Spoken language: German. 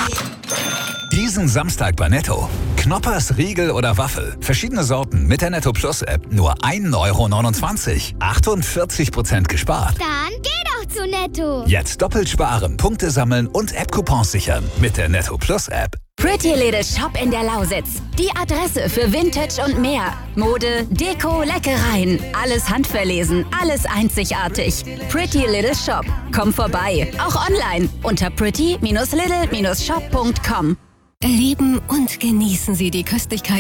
Diesen Samstag bei Netto. Knoppers, Riegel oder Waffel. Verschiedene Sorten mit der Netto Plus App. Nur 1,29 €. 48% gespart. Dann geh doch zu Netto. Jetzt doppelt sparen, Punkte sammeln und App-Coupons sichern. Mit der Netto Plus App. Pretty Little Shop in der Lausitz. Die Adresse für Vintage und mehr. Mode, Deko, Leckereien. Alles handverlesen, alles einzigartig. Pretty Little Shop. Komm vorbei. Auch online unter pretty-little-shop.com. Erleben und genießen Sie die Köstlichkeit